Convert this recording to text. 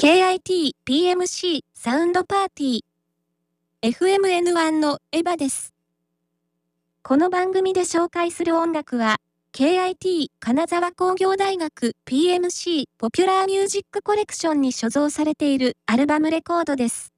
KIT PMC サウンドパーティー FMN1 のエヴァです。この番組で紹介する音楽は KIT 金沢工業大学 PMC ポピュラーミュージックコレクションに所蔵されているアルバムレコードです。